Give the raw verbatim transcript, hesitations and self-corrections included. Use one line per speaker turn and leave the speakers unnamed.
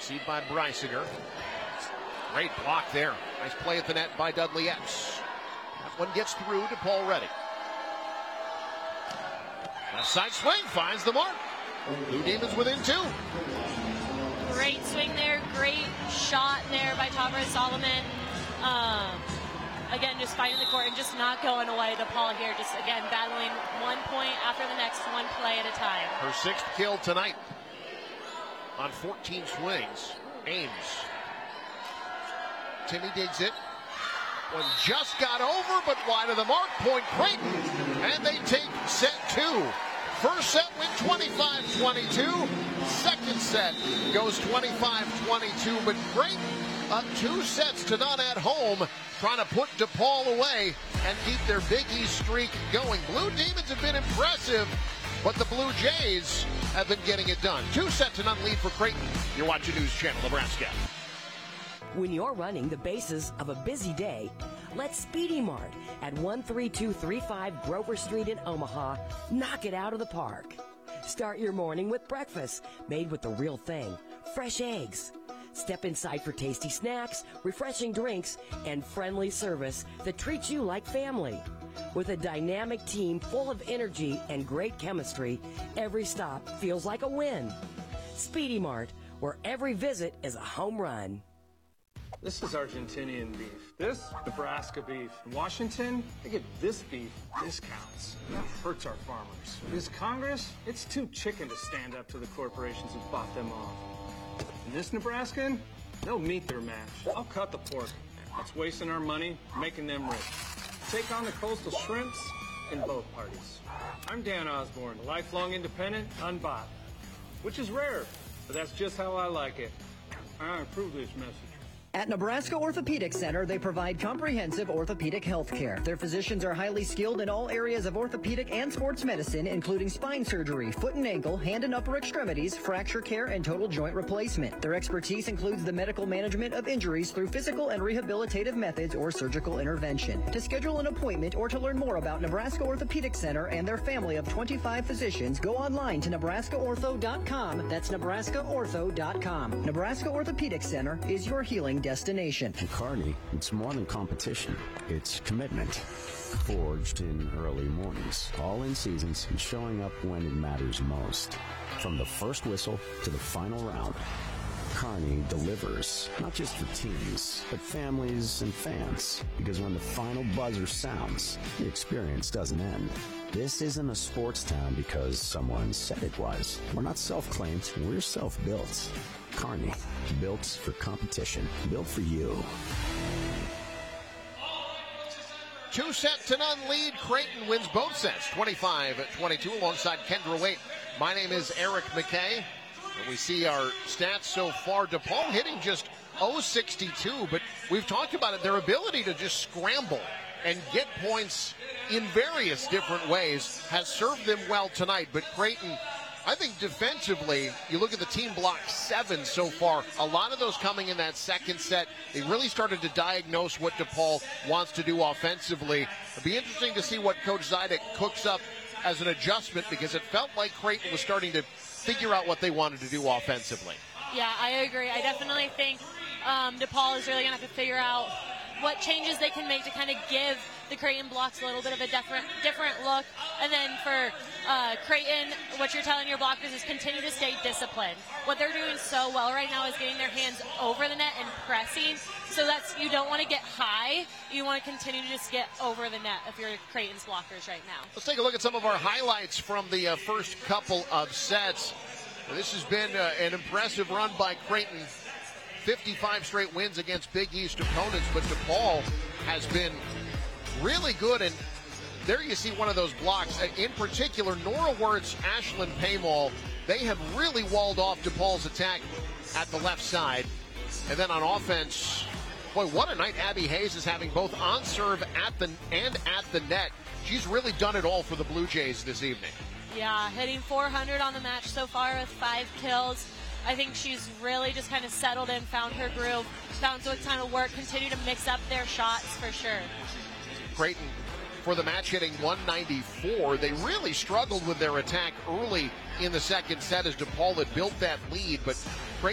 Received by Breisinger. Great block there. Nice play at the net by Dudley Epps. That one gets through to Paul Reddy. Left side swing finds the mark. Blue Demons within two.
Great swing there. Great shot there by Tavra Solomon. Um, again, just fighting the court and just not going away. DePaul here just, again, battling one point after the next, one play at a time.
Her sixth kill tonight on fourteen swings. Ames. Timmy digs it. One just got over, but wide of the mark. Point Creighton. And they take set two. First set went twenty-five twenty-two. Second set goes twenty-five twenty-two. But Creighton up two sets to none at home, trying to put DePaul away and keep their Big East streak going. Blue Demons have been impressive, but the Blue Jays have been getting it done. Two set to none lead for Creighton. You're watching News Channel Nebraska.
When you're running the bases of a busy day, let Speedy Mart at one three two three five Grover Street in Omaha knock it out of the park. Start your morning with breakfast made with the real thing, fresh eggs. Step inside for tasty snacks, refreshing drinks, and friendly service that treats you like family. With a dynamic team full of energy and great chemistry, every stop feels like a win. Speedy Mart, where every visit is a home run.
This is Argentinian beef. This, Nebraska beef. In Washington, they give this beef discounts. That hurts our farmers. This Congress, it's too chicken to stand up to the corporations who bought them off. And this Nebraskan, they'll meet their match. I'll cut the pork. That's wasting our money, making them rich. Take on the coastal shrimps in both parties. I'm Dan Osborne, a lifelong independent, unbought. Which is rare, but that's just how I like it. I approve this message.
At Nebraska Orthopedic Center, they provide comprehensive orthopedic health care. Their physicians are highly skilled in all areas of orthopedic and sports medicine, including spine surgery, foot and ankle, hand and upper extremities, fracture care, and total joint replacement. Their expertise includes the medical management of injuries through physical and rehabilitative methods or surgical intervention. To schedule an appointment or to learn more about Nebraska Orthopedic Center and their family of twenty-five physicians, go online to nebraska ortho dot com. That's nebraska ortho dot com. Nebraska Orthopedic Center is your healing destination.
At Kearney, it's more than competition. It's commitment. Forged in early mornings, all in seasons, and showing up when it matters most. From the first whistle to the final round, Kearney delivers, not just for teams, but families and fans. Because when the final buzzer sounds, the experience doesn't end. This isn't a sports town because someone said it was. We're not self-claimed, we're self-built. Kearney, built for competition, built for you.
Two set to none lead. Creighton wins both sets, twenty-five twenty-two, alongside Kendra Waite. My name is Eric McKay. And we see our stats so far. DePaul hitting just oh sixty-two, but we've talked about it. Their ability to just scramble and get points in various different ways has served them well tonight. But Creighton, I think defensively, you look at the team block seven so far, a lot of those coming in that second set. They really started to diagnose what DePaul wants to do offensively. It'll be interesting to see what Coach Zidek cooks up as an adjustment, because it felt like Creighton was starting to figure out what they wanted to do offensively.
Yeah, I agree. I definitely think um, DePaul is really going to have to figure out what changes they can make to kind of give the Creighton blocks a little bit of a different different look. And then for uh, Creighton, what you're telling your blockers is continue to stay disciplined. What they're doing so well right now is getting their hands over the net and pressing. So that's, you don't want to get high. You want to continue to just get over the net if you're Creighton's blockers right now.
Let's take a look at some of our highlights from the uh, first couple of sets. Well, this has been uh, an impressive run by Creighton. fifty-five straight wins against Big East opponents, but DePaul has been really good. And there you see one of those blocks. In particular, Nora Wirtz, Ashlyn Paymall, they have really walled off DePaul's attack at the left side. And then on offense, boy, what a night Abby Hayes is having, both on serve at the and at the net. She's really done it all for the Blue Jays this evening.
Yeah, hitting four hundred on the match so far with five kills. I think she's really just kind of settled in, found her groove, found what kind of work, continue to mix up their shots for sure.
Creighton, for the match, hitting one ninety-four. They really struggled with their attack early in the second set as DePaul had built that lead, but Creighton